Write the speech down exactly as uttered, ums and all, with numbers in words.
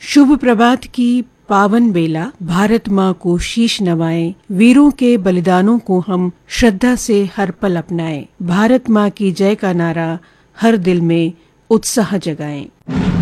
शुभ प्रभात की पावन बेला, भारत माँ को शीश नवाएं, वीरों के बलिदानों को हम श्रद्धा से हर पल अपनाएं। भारत माँ की जय का नारा हर दिल में उत्साह जगाएं।